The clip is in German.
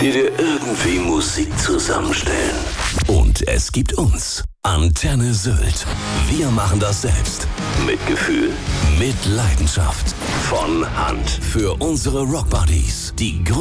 die dir irgendwie Musik zusammenstellen. Und es gibt uns. Antenne Sylt. Wir machen das selbst. Mit Gefühl, Mit Leidenschaft. von Hand. Für unsere Rockbuddies. Die